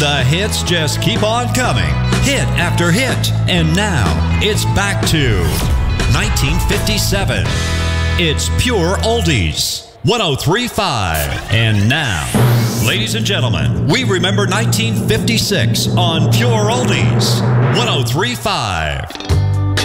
The hits just keep on coming, hit after hit. And now, it's back to 1957. It's Pure Oldies, 103.5. And now, ladies and gentlemen, we remember 1956 on Pure Oldies, 103.5.